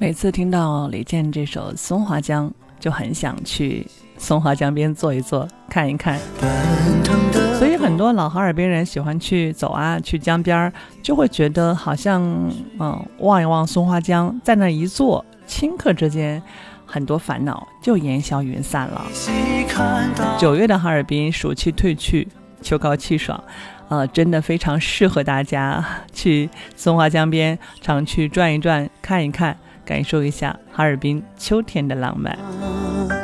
每次听到李健这首《松花江》，就很想去松花江边坐一坐，看一看。所以很多老哈尔滨人喜欢去走啊，去江边，就会觉得好像望一望松花江，在那一坐，顷刻之间很多烦恼就烟消云散了。9月的哈尔滨，暑气退去，秋高气爽，真的非常适合大家去松花江边常去转一转，看一看，感受一下哈尔滨秋天的浪漫。